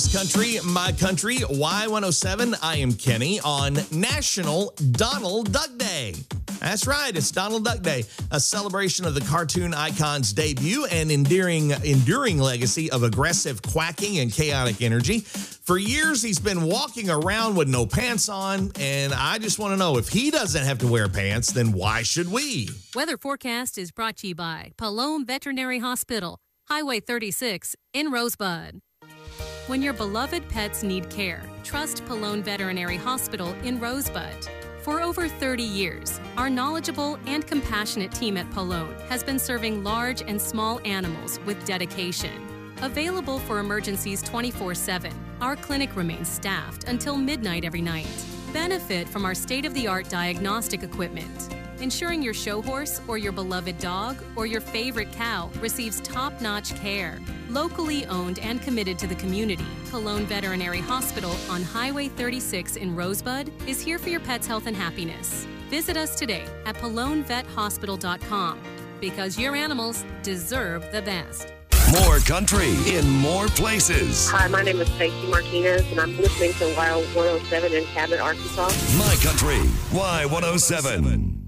His Country, My Country, Y107. I am Kenny on National Donald Duck Day. That's right, it's Donald Duck Day, a celebration of the cartoon icon's debut and enduring legacy of aggressive quacking and chaotic energy. For years, he's been walking around with no pants on, and I just want to know, if he doesn't have to wear pants, then why should we? Weather forecast is brought to you by Palone Veterinary Hospital, Highway 36 in Rosebud. When your beloved pets need care, trust Palone Veterinary Hospital in Rosebud. For over 30 years, our knowledgeable and compassionate team at Palone has been serving large and small animals with dedication. Available for emergencies 24/7, our clinic remains staffed until midnight every night. Benefit from our state-of-the-art diagnostic equipment, ensuring your show horse or your beloved dog or your favorite cow receives top-notch care. Locally owned and committed to the community, Palone Veterinary Hospital on Highway 36 in Rosebud is here for your pet's health and happiness. Visit us today at PaloneVetHospital.com, because your animals deserve the best. More country in more places. Hi, my name is Stacey Martinez, and I'm listening to Y107 in Cabot, Arkansas. My Country, Y107.